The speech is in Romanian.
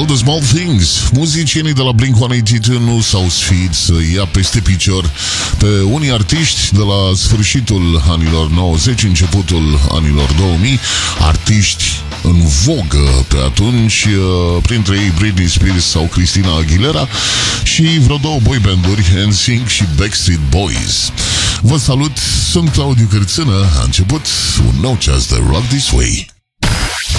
All the Small Things. Muzicienii de la Blink-182 nu s-au sfiit să ia peste picior pe unii artiști de la sfârșitul anilor 90, începutul anilor 2000, artiști în vogă pe atunci, printre ei Britney Spears sau Christina Aguilera și vreo două boybanduri, NSYNC și Backstreet Boys. Vă salut, sunt Claudiu Cârțână, a început un nou ceas de Rock This Way.